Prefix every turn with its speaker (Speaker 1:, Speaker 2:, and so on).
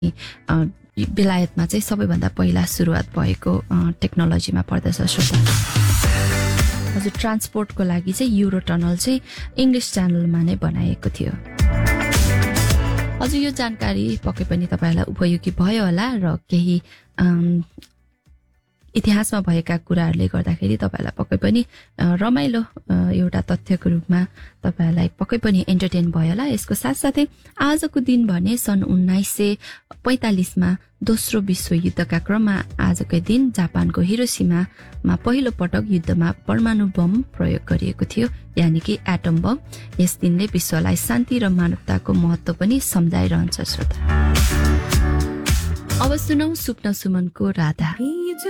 Speaker 1: बेलायतमा चाहिँ सबैभन्दा पहिला सुरुवात भएको टेक्नोलोजीमा पर्दछ श्रोता। हजुर ट्रान्सपोर्टको लागि चाहिँ युरो टनल चाहिँ इङ्ग्लिस च्यानलमा नै बनाएको थियो। हजुर यो जानकारी पक्कै पनि तपाईलाई उपयोगी भयो होला र केही इतिहासमा भएका कुराहरूले गर्दाखेरि तपाईलाई पक्कै पनि रमाइलो एउटा तथ्यको रूपमा तपाईलाई पक्कै पनि एन्टरटेन भयो होला। यसको साथसाथै आजको दिन भने सन् 1945 मा दोस्रो विश्वयुद्धका क्रममा आजकै दिन जापानको हिरोसिमामा पहिलो पटक युद्धमा परमाणु बम प्रयोग गरिएको थियो, यानि कि एटम बम। यस दिनले विश्वलाई शान्ति र मानवताको महत्त्व पनि सम्झाइरहन्छ श्रोता। अब सुनौ सुप्न सुमनको राधा।